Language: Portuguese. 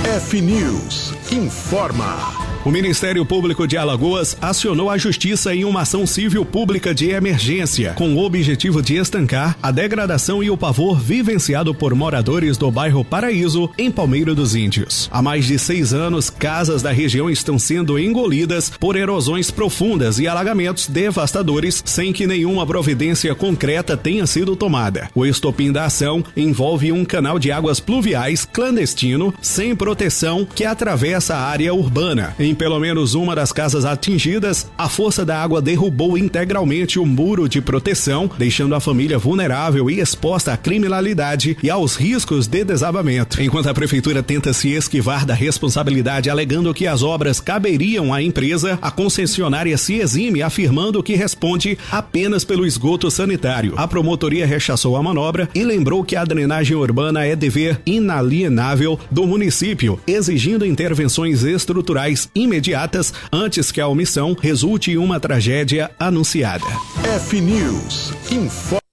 F-News informa. O Ministério Público de Alagoas acionou a Justiça em uma ação civil pública de emergência, com o objetivo de estancar a degradação e o pavor vivenciado por moradores do bairro Paraíso, em Palmeira dos Índios. Há mais de 6 anos, casas da região estão sendo engolidas por erosões profundas e alagamentos devastadores, sem que nenhuma providência concreta tenha sido tomada. O estopim da ação envolve um canal de águas pluviais clandestino, sem proteção, que atravessa a área urbana. Em pelo menos uma das casas atingidas, a força da água derrubou integralmente o muro de proteção, deixando a família vulnerável e exposta à criminalidade e aos riscos de desabamento. Enquanto a prefeitura tenta se esquivar da responsabilidade alegando que as obras caberiam à empresa, a concessionária se exime afirmando que responde apenas pelo esgoto sanitário. A promotoria rechaçou a manobra e lembrou que a drenagem urbana é dever inalienável do município, exigindo intervenções estruturais imediatas antes que a omissão resulte em uma tragédia anunciada. F-News informa.